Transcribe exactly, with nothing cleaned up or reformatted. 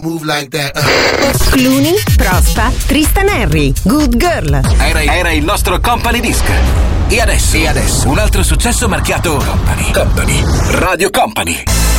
move like that. Clooney, Prospa, Tristan Henry, Good Girl. Era, era il nostro company disc. E adesso, e adesso un altro successo marchiato Company. Company. Radio Company.